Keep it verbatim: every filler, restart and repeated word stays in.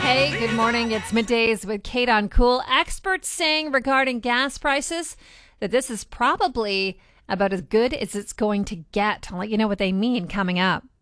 Hey, good morning. It's Middays with Kate on Cool. Experts saying regarding gas prices that this is probably about as good as it's going to get. I'll let you know what they mean coming up.